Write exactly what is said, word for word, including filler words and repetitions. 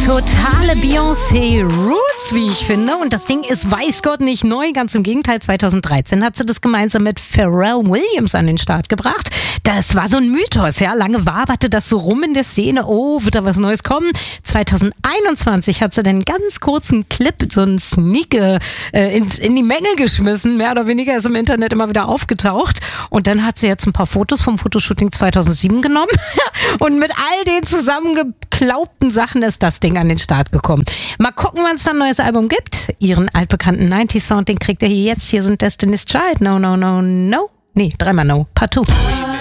Totale Beyoncé-Roots, wie ich finde. Und das Ding ist, weiß Gott, nicht neu. Ganz im Gegenteil, zweitausenddreizehn hat sie das gemeinsam mit Pharrell Williams an den Start gebracht. Das war so ein Mythos, ja. Lange waberte das so rum in der Szene. Oh, wird da was Neues kommen? zweitausendeinundzwanzig hat sie den ganz kurzen Clip, so einen Sneak äh, in, in die Menge geschmissen. Mehr oder weniger ist im Internet immer wieder aufgetaucht. Und dann hat sie jetzt ein paar Fotos vom Fotoshooting zweitausendsieben genommen. Und mit all den zusammengeklaubten Sachen ist das Ding an den Start gekommen. Mal gucken, wann es da ein neues Album gibt. Ihren altbekannten neunziger Sound, den kriegt er hier jetzt. Hier sind Destiny's Child. No, no, no, no. Nee, dreimal no. Part zwei.